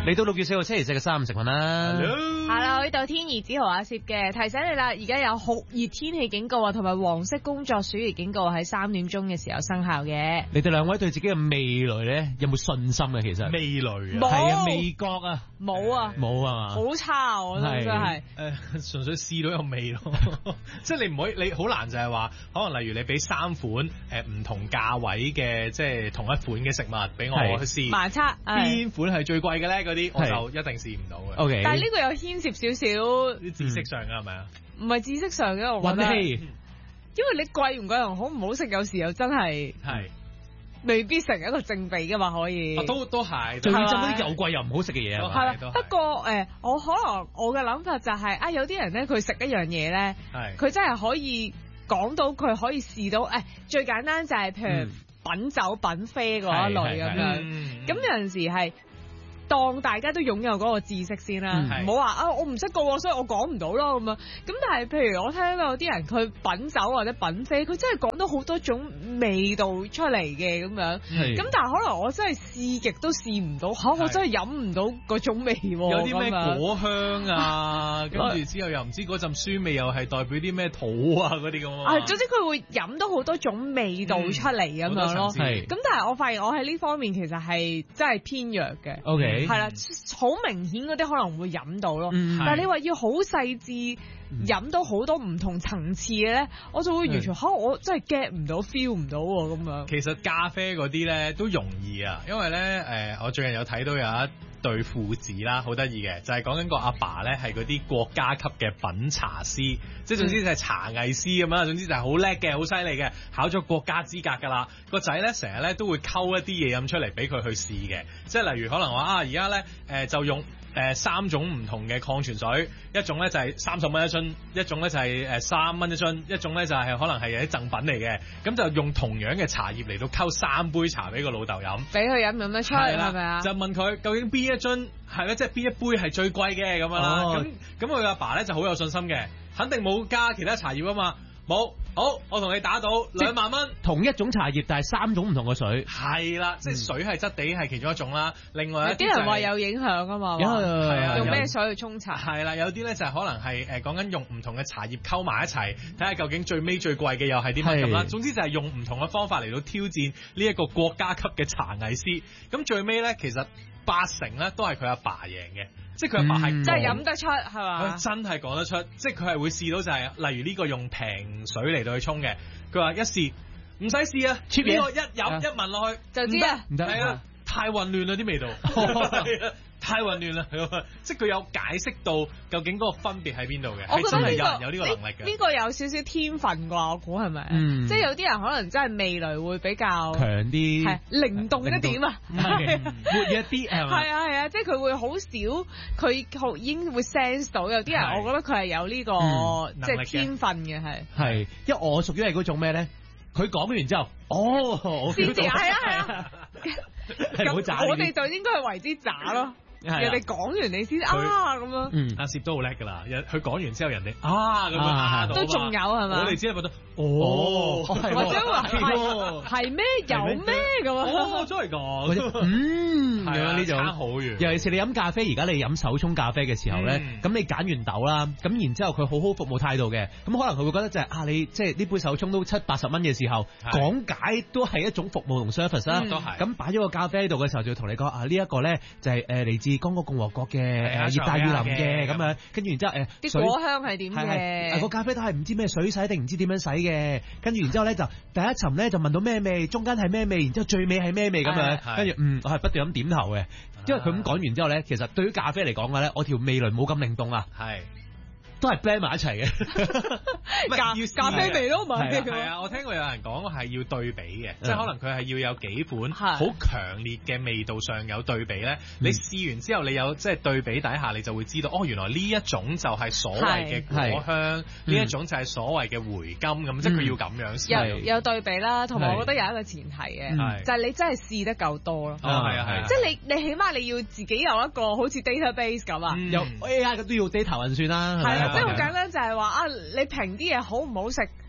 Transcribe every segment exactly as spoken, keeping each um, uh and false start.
嚟到六月四號星期四嘅三食份啦。 Hello， 呢度天兒子豪阿攝嘅，提醒你啦，而家有酷熱天氣警告啊，同埋黃色工作暑熱警告喺三點鐘嘅時候生效嘅。 你哋兩位對自己嘅未來咧有冇信心啊？其實未來冇係啊，味覺啊， 冇啊， 冇啊嘛， 好差啊，我覺得真係。 誒，純粹試到有味咯，即係你唔可以，你好難就係話，可能例如你俾三款誒唔同價位嘅，即係同一款嘅食物俾我去試， 盲測邊款係最貴嘅咧？嗰啲我就一定試唔到嘅。 O K， 但係呢個有牽涉少少啲知識上嘅係咪啊？ 唔係知識上嘅，我覺得。 運氣， 因為你貴唔貴同好唔好食，有時候真係係未必成一個正比噶嘛，可以。 啊、都都係， 仲要針嗰啲又貴又唔好食嘅嘢啊。 係啦，不過誒、呃，我可能我嘅諗法就係、是、啊，有啲人咧佢食一樣嘢咧，佢真係可以講到佢可以試到誒、哎，最簡單就係譬如品酒品啡嗰一類咁樣，咁有陣時係。當大家都擁有嗰個知識先啦，唔好話啊我唔識個，所以我講唔到咯咁樣。咁但係譬如我聽到有啲人佢品酒或者品啡，佢真係講到好多種味道出嚟嘅咁樣。咁但係可能我真係試極都試唔到，嚇、啊、我真係飲唔到嗰種味喎。 有啲咩果香啊，跟住之後又唔知嗰陣酸味又係代表啲咩土啊嗰啲咁啊。 總之佢會飲到好多種味道出嚟咁、嗯、樣咯。咁但係我發現我喺呢方面其實係真係偏弱嘅。 O K。 係啦，好明顯嗰啲可能會飲到咯，嗯、但係你話要好細緻飲到好多唔同層次嘅咧，我就會完全嚇、嗯、我真係 get 唔到 feel 唔到喎咁樣。 其實咖啡嗰啲咧都容易啊，因為咧誒、呃，我最近有睇到有一對父子啦，好得意嘅，就係講緊個阿爸咧係嗰啲國家級嘅品茶師，即係總之就係茶藝師咁樣，總之就係好叻嘅，好犀利嘅，考咗國家資格㗎啦。個仔咧成日咧都會溝一啲嘢飲出嚟俾佢去試嘅，即係例如可能話啊，而家咧誒就用。誒、呃、三種唔同嘅礦泉水，一種咧就係三十蚊一樽，一種咧就係誒三蚊一樽，一種咧就係、是、可能係有啲贈品嚟嘅，咁就用同樣嘅茶葉嚟到溝三杯茶俾個老豆飲， 俾佢飲飲得出係咪啊？ 就問佢究竟邊一樽係咧，即係邊一杯係最貴嘅咁樣啦。咁咁佢阿爸咧就好有信心嘅，肯定冇加其他茶葉啊嘛。冇，好，我同你打賭兩萬蚊， 同一種茶葉，但係三種唔同嘅水， 係啦，即係水係質地係其中一種啦，另外一啲、就是、 人話有影響啊嘛， 係啊， 用咩水去沖茶？ 係啦，有啲咧就係可能係誒講緊用唔同嘅茶葉溝埋一齊，睇下究竟最尾最貴嘅又係啲乜咁啦。總之就係用唔同嘅方法嚟到挑戰呢一個國家級嘅茶藝師，咁最尾咧其實八成咧都係佢阿爸贏嘅。即係佢阿爸係真係飲得出係嘛？ 佢真係講得出，即係佢係會試到就係、是，例如呢個用平水嚟到去沖嘅，佢話一試唔使試啊，呢個一飲、啊、一聞落去就知啊， 唔得係啊，太混亂啦啲味道。太混亂啦，即係佢有解釋到究竟嗰個分別喺邊度嘅，係真係有人有呢個能力嘅。 呢個有少少天分啩，我估係咪？嗯，即係有啲人可能真係味蕾會比較強啲， 係靈動一點啊， 活躍啲係咪？ 係啊係啊，即係佢會好少，佢好已經會 sense 到。有啲人我覺得佢係有呢個、嗯、即係天分嘅係。係， 因為我屬於係嗰種咩咧？佢講完之後，哦， 先至係啊係啊，咁我哋就應該係為之渣咯。人哋講完你先啊咁樣， 嗯，阿攝都好叻噶啦，佢講完之後人哋啊咁樣， 都仲有係嘛？ 我哋只係覺得哦， 或者話係係咩有咩咁啊？ 哦，真係㗎， 嗯，係啊，呢種差好遠。 尤其是你飲咖啡，而家你飲手沖咖啡嘅時候咧，咁你揀完豆啦，咁然之後佢好好服務態度嘅，咁可能佢會覺得就係啊，你即係呢杯手沖都七八十蚊嘅時候，講解都係一種服務同 service 啦，都係。咁擺咗個咖啡喺度嘅時候，就同你講啊，呢一個咧就係誒嚟自剛果共和國嘅誒熱帶雨林嘅咁樣，跟住然之後誒啲果香係點嘅？ 個咖啡都係唔知咩水洗定唔知點樣洗嘅，跟住然之後咧就第一層咧就問到咩味，中間係咩味，然之後最尾係咩味咁樣，跟住嗯我係不斷咁點頭嘅，因為佢咁講完之後咧，其實對於咖啡嚟講嘅咧，我條味蕾冇咁靈動啊，係。都係 blend 埋一齊嘅， 咖咖啡味咯，咪係啊！我聽過有人講係要對比嘅，即係可能佢係要有幾款好強烈嘅味道上有對比咧。你試完之後，你有即係對比底下，你就會知道哦，原來呢一種就係所謂嘅果香，呢一種就係所謂嘅回甘咁，即係佢要咁樣試。 有有對比啦，同埋我覺得有一個前提嘅，就係你真係試得夠多咯。 係啊係啊， 即係你你起碼你要自己有一個好似 database 咁啊， 有 A I 都要 data 運算啦。 即係好簡單，就係話啊，你評啲嘢好唔好食，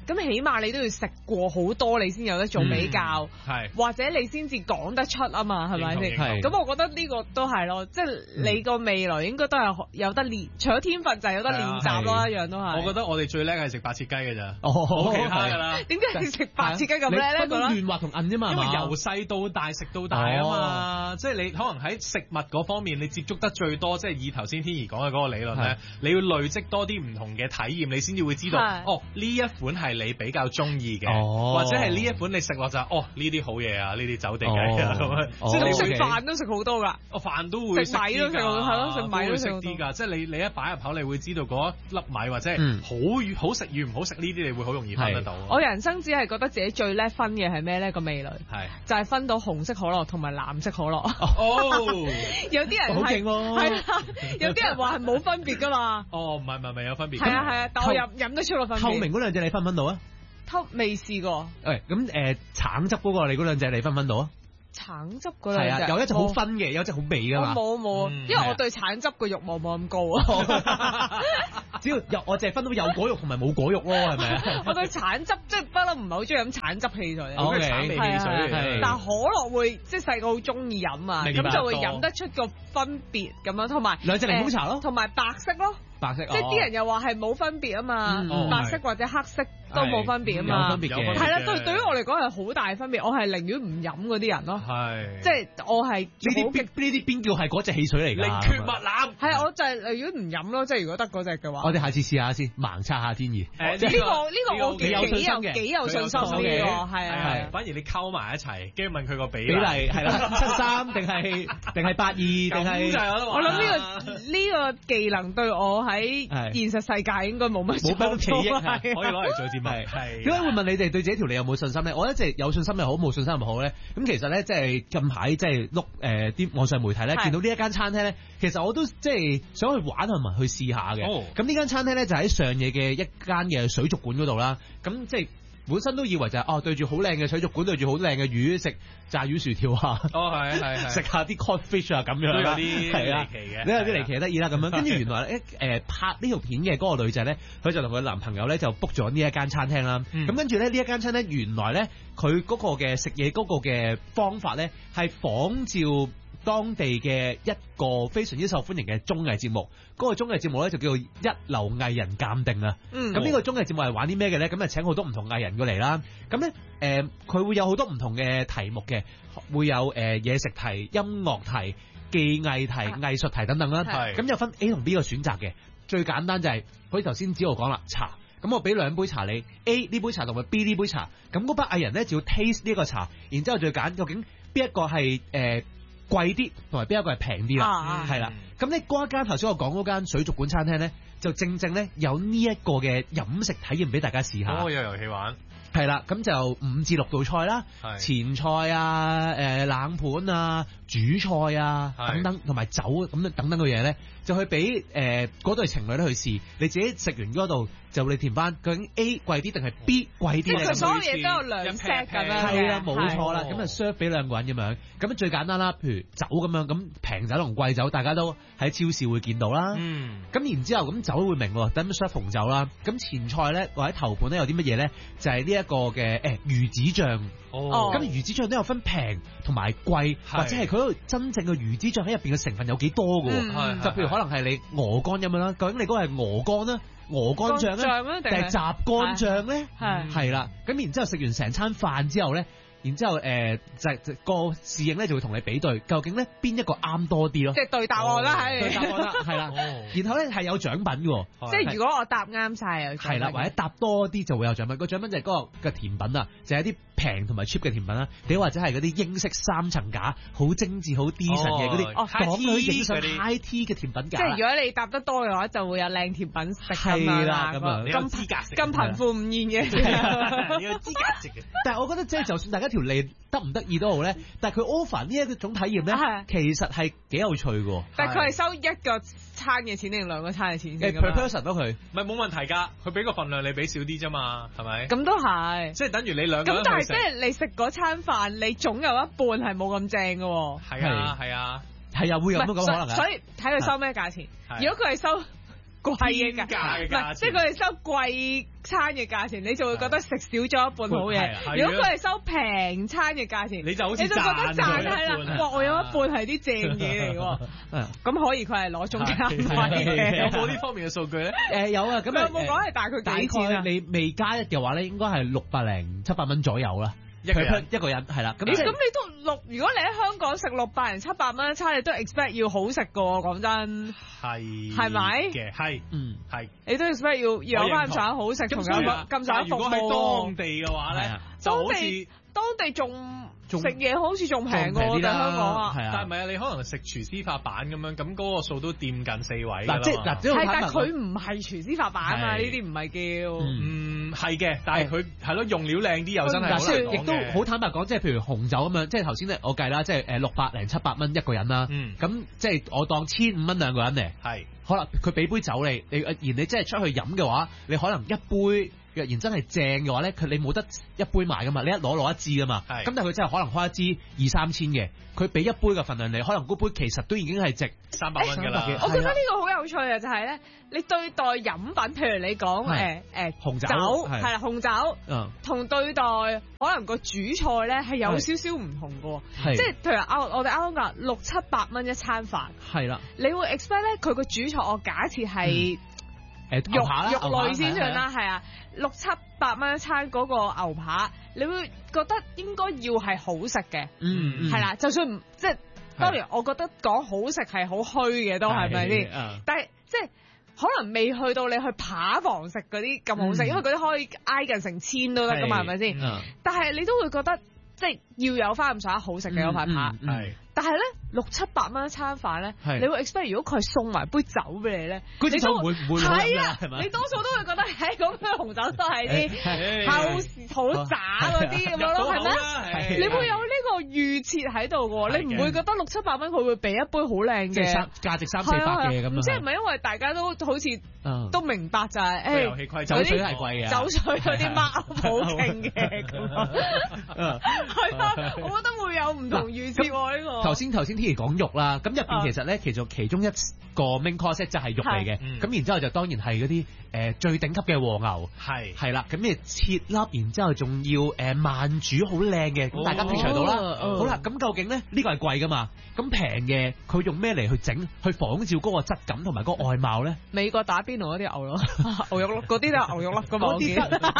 咁起碼你都要食過好多，你先有得做比較， 係、嗯、 或者你先至講得出啊嘛，係咪先？咁我覺得呢個都係咯，即係你個未來應該都係有得練，除咗天分就係有得練習咯，一樣都係。 我覺得我哋最叻係食白切雞嘅咋， 哦， 冇其他㗎啦。 點解你食白切雞咁叻咧？ 覺得嫩滑同韌啫嘛， 因為由細到大食到大啊嘛，即係你可能喺食物嗰方面你接觸得最多，即係以頭先天怡講嘅嗰個理論咧，你要累積多啲唔同嘅體驗，你先至會知道哦呢一款係你比較中意嘅，或者係呢一款你食落就哦呢啲好嘢啊，呢啲走地雞啊咁樣，即係你食飯都食好多㗎， 哦飯都會食米都食，係咯，食米都食啲㗎，即係你你一擺入口，你會知道嗰一粒米或者係好與好食與唔好食呢啲，你會好容易分得到。 我人生只係覺得自己最叻分嘅係咩咧？個味蕾係就係分到紅色可樂同埋藍色可樂。 哦， 有啲人好勁喎， 係啦，有啲人話係冇分別㗎嘛。 哦，唔係唔係唔係有分別。 係啊係啊，但我飲飲得出個分別。 透明嗰兩隻你分唔分到啊？ 偷未試過。 誒咁誒橙汁嗰個你嗰兩隻你分唔分到啊？ 橙汁嗰兩隻係啊，有一隻好分嘅，有一隻好味㗎嘛。 冇冇，因為我對橙汁嘅慾望冇咁高啊。 只要有我淨係分到有果肉同埋冇果肉咯，係咪啊？ 我對橙汁即係不嬲唔係好中意飲橙汁汽水。 O K，橙味汽水嚟。 但可樂會即係細個好中意飲啊，咁就會飲得出個分別咁樣，同埋兩隻檸檬茶咯， 同埋白色咯。 白色， 即係啲人又話係冇分別啊嘛，白色或者黑色都冇分別啊嘛， 有分別嘅， 係啦，對對於我嚟講係好大分別，我係寧願唔飲嗰啲人咯， 係， 即係我係呢啲邊呢啲邊叫係嗰隻汽水嚟㗎？ 寧缺勿濫， 係啊，我就係寧願唔飲咯，即係如果得嗰隻嘅話， 我哋下次試下先，盲測下天怡。 誒呢個呢個我幾有幾有幾有信心嘅，係啊， 反而你溝埋一齊，跟住問佢個比例， 比例係啦，七三定係定係八二定係？ 我諗呢個呢個技能對我喺現實世界應該冇乜冇乜裨益， 可以攞嚟做節目。係點解會問你哋對自己條脷有冇信心咧？我一直有信心又好，冇信心又好咧。咁其實咧，即係近排即係碌誒啲網上媒體咧，見到呢一間餐廳咧，其實我都即係想去玩同埋去試下嘅。咁呢間餐廳咧就喺上野嘅一間嘅水族館嗰度啦。咁即係本身都以為就係、是、哦對住好靚嘅水族館，對住好靚嘅魚食炸魚薯條啊。哦係係係，食下啲 cod fish 啊咁樣啦。有啲離奇嘅，呢有啲離奇得意啦咁樣。跟住原來咧誒、呃、拍呢條片嘅嗰個女仔咧，佢就同佢男朋友咧就 book 咗呢一間餐廳啦。咁、嗯、跟住咧呢一間餐廳原來咧佢嗰個嘅食嘢嗰個嘅方法咧係仿照當地嘅一個非常之受歡迎嘅綜藝節目，嗰、那個綜藝節目咧就叫做一流藝人鑑定啊。咁呢、嗯、個綜藝節目係玩啲咩嘅咧？咁啊請好多唔同藝人過嚟啦。咁咧誒，佢、呃、會有好多唔同嘅題目嘅，會有誒嘢、呃、食題、音樂題、技藝題、藝術題等等啦。咁有分 A 同 B 個選擇嘅。最簡單就係、是，好似頭先子豪講啦，茶。咁我俾兩杯茶你 ，A 呢杯茶同埋 B 呢杯茶。咁嗰班藝人咧就要 taste 呢個茶，然之後就要揀究竟邊一個係誒。呃貴啲同埋邊一個係平啲啦，係啦、啊。咁呢嗰一間頭先我講嗰間水族館餐廳咧，就正正咧有呢一個嘅飲食體驗俾大家試下。 哦，有遊戲玩。 係啦，咁就五至六道菜啦，前菜啊、誒、呃、冷盤啊、主菜啊等等，同埋酒咁等等嘅嘢咧，就去俾誒嗰對情侶咧去試。你自己食完嗰度就你填翻，究竟 A 貴啲定係 B 貴啲咧？ 佢所有嘢都有兩 set 咁樣。 係啦，冇錯啦。咁啊 serve 俾兩個人咁樣，咁最簡單啦。譬如酒咁樣，咁平酒同貴酒大家都喺超市會見到啦。嗯。咁然之後咁酒會明喎，等 serve 紅酒啦。咁前菜咧或者頭盤咧有啲乜嘢咧？就係呢一個嘅誒魚子醬。哦。咁魚子醬都有分平同埋貴，或者係佢嗰度真正嘅魚子醬喺入邊嘅成分有幾多㗎喎？就譬如可能係你鵝肝咁樣啦，究竟你嗰個係鵝肝啦？鵝肝醬咧，定係雜乾醬咧？係係啦，咁然之後食完成餐飯之後咧，然之後誒、呃、就就個侍應咧就會同你比對，究竟咧邊一個啱多啲咯？即係對答案啦，係、哦、對答案啦，係啦。然後咧係有獎品嘅，即係如果我答啱晒，係啦，或者答多啲就會有獎品。個獎品就係嗰個嘅甜品啊，就係、是、一啲平同埋 cheap 嘅甜品啦，你或者係嗰啲英式三層架，好精緻、好 decent 嘅嗰啲港女影相 high tea 嘅甜品架。即係如果你答得多嘅話，就會有靚甜品食咁樣啦。咁啊，咁資格食，咁貧富唔厭嘅，你有資格食嘅。但係我覺得即係就算大家條脷得唔得意都好咧，但係佢 offer 呢一種體驗咧，其實係幾有趣嘅。但係佢係收一個餐嘅錢定兩個餐嘅錢先？誒 per person 咯，佢唔係冇問題㗎，佢俾個份量你俾少啲啫嘛，係咪？咁都係，即係等於你兩個人去食。咁但係即係你食嗰餐飯，你總有一半係冇咁正嘅喎。係啊係啊係啊，會有咁可能㗎。所以睇佢收咩價錢。如果佢係收貴嘅價， 價嘅價錢， 即係佢哋收貴餐嘅價錢，你就會覺得食少咗一半好嘢。如果佢係收平餐嘅價錢， 你就好似你就覺得賺係啦。哇！我有一半係啲正嘢嚟喎，咁可以佢係攞中間費嘅。 有冇呢方面嘅數據咧？ 誒有啊，咁有冇講係大概幾錢啊？ 你未加一嘅話咧，應該係六百零七百蚊左右啦。 一個人一個人係啦，咁咁你都六，如果你喺香港食六百零七百蚊一餐，你都 expect 要好食噶喎，講真。 係係咪嘅？係，嗯係。你都 expect 要要有翻咁上下好食，同有咁上下服務。 如果喺當地嘅話咧，就好似當地仲食嘢好似仲平過我哋香港啊。 但係唔係啊？你可能食廚師發版咁樣，咁嗰個數都掂近四位㗎啦。 嗱即係嗱， 係但係佢唔係廚師發版啊嘛，呢啲唔係叫。 嗯係嘅，但係佢係咯用料靚啲又真係好難講嘅。 亦都好坦白講，即係譬如紅酒咁樣，即係頭先咧我計啦，即係誒六百零七百蚊一個人啦。 嗯。 咁即係我當千五蚊兩個人嚟。 係。 可能佢俾杯酒你，你而你真係出去飲嘅話，你可能一杯若然真係正嘅話咧，佢你冇得一杯賣噶嘛，你一攞攞一支噶嘛。係。咁但係佢真係可能開一支二三千嘅，佢俾一杯嘅份量你，可能嗰杯其實都已經係值三百蚊㗎啦。 我覺得呢個好有趣嘅就係咧，你對待飲品，譬如你講誒誒紅酒係啦紅酒，嗯，同對待可能個主菜咧係有少少唔同嘅喎，即係譬如啱我哋啱啱講六七百蚊一餐飯，係啦，你會 expect 咧佢個主菜我假設係誒肉肉類先算啦，係啊，六七百蚊一餐嗰個牛扒，你會覺得應該要係好食嘅，嗯，係啦，就算唔即係當然，我覺得講好食係好虛嘅都係咪先？但係即係。可能未去到你去扒房食嗰啲咁好食，嗯、因為嗰啲可以挨近成千都得噶嘛，係咪先？嗯、但係你都會覺得即係要有翻咁上下好食嘅嗰塊扒。嗯嗯、但係咧六七百蚊一餐飯咧，是你會 expect 如果佢係送埋杯酒俾你咧， 你都會唔會係啊？你多數都會覺得誒咁嘅紅酒都係啲後時好渣嗰啲咁樣咯，係咪？你會有呢個預設喺度嘅，你唔會覺得六七百蚊佢會俾一杯好靚嘅價值三四百嘅咁樣。 唔知係咪因為大家都好似都明白就係誒遊戲規則， 酒水係貴嘅， 酒水嗰啲貓好勁嘅咁啊，係啊，我覺得會有唔同預設喎呢個。 頭先頭先天怡講肉啦，咁入邊其實咧，其實其中一個 main course 就係肉嚟嘅，咁然之後就當然係嗰啲誒最頂級嘅和牛，係係啦，咁誒切粒，然之後仲要誒慢煮好靚嘅，咁大家 picture 到啦。好啦，咁究竟咧呢個係貴噶嘛？咁平嘅佢用咩嚟去整，去仿照嗰個質感同埋嗰個外貌咧？ 美國打邊爐嗰啲牛肉牛肉粒，嗰啲都係牛肉粒噶嘛？嗰啲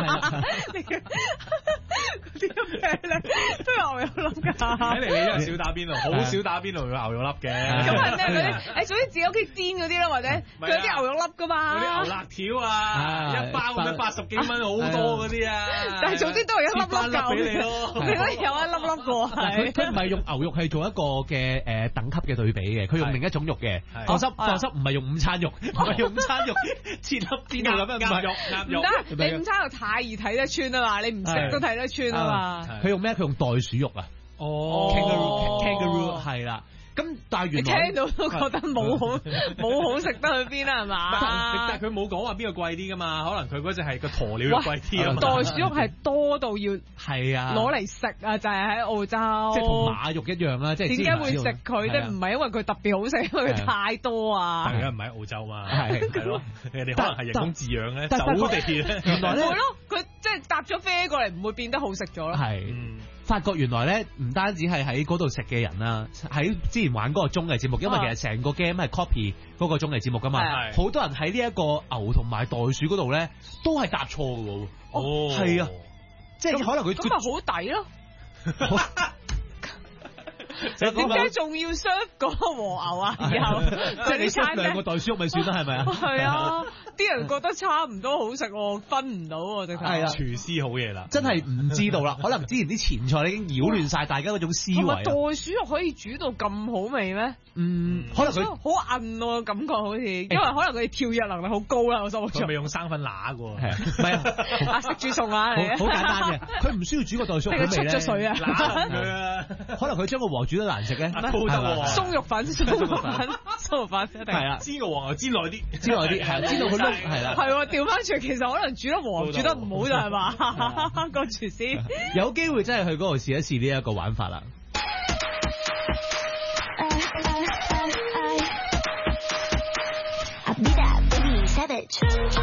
嗰啲咩咧？都有牛肉粒㗎。 睇嚟你都係少打邊爐，好少打邊爐用牛肉粒嘅。 咁係咩嗰啲？誒，總之自己屋企煎嗰啲啦，或者佢有啲牛肉粒㗎嘛。 嗰啲牛肋條啊，一包咁樣八十幾蚊，好多嗰啲啊。 但係總之都係一粒粒夠俾你咯。 你都有一粒粒㗎。 佢佢唔係用牛肉係做一個嘅誒等級嘅對比嘅，佢用另一種肉嘅。放心放心，唔係用午餐肉，唔係用午餐肉切粒煎到咁樣， 鴨肉鴨肉。 唔得，你午餐肉太易睇得穿啊嘛，你唔食都睇得穿啊嘛。 佢用咩？佢用袋鼠肉啊。 哦 ，kangaroo kangaroo 係啦。咁但係原來聽到都覺得冇好冇好食得去邊啦，係嘛？ 但係佢冇講話邊個貴啲噶嘛，可能佢嗰隻係個鴕鳥肉貴啲啊嘛。 袋鼠肉係多到要係啊， 攞嚟食啊，就係喺澳洲， 即係同馬肉一樣啦。即係點解會食佢啫？唔係因為佢特別好食，因為佢太多啊。 但係而家唔喺澳洲嘛，係係咯，人哋可能係人工飼養咧，走地咧。 原來咧， 會咯，佢即係搭咗飛過嚟，唔會變得好食咗咯。 係。發覺原來咧唔單止係喺嗰度食嘅人啦，喺之前玩嗰個綜藝節目，因為其實成個 game 係 copy 嗰個綜藝節目噶嘛，好多人喺呢一個牛同埋袋鼠嗰度咧都係答錯嘅喎。哦，係啊，即係可能佢咁咪好抵咯。點解仲要 serve 嗰個和牛啊？以後即係你 serve 兩個袋鼠肉咪算啦，係咪啊？ 係啊，啲人覺得差唔多好食喎，分唔到喎，直頭。 係啊， 廚師好嘢啦， 真係唔知道啦。可能之前啲前菜已經擾亂晒大家嗰種思維。 袋鼠肉可以煮到咁好味咩？ 嗯，可能佢好韌喎，感覺好似，因為可能佢哋跳躍能力好高啦，我心目中。 佢咪用生粉乸嘅喎？ 係啊，唔係啊，識煮餸啊， 好簡單嘅，佢唔需要煮個袋鼠肉好味咧。 出咗水啊！ 可能佢將個黃煮得難食咧， 鬆肉粉、鬆肉粉、鬆肉粉一定係啦， 煎個黃牛煎耐啲， 煎耐啲係，煎到佢燶係啦。 係喎，調翻轉其實可能煮得黃煮得唔好就係嘛，個廚師有機會真係去嗰度試一試呢一個玩法啦。 成長。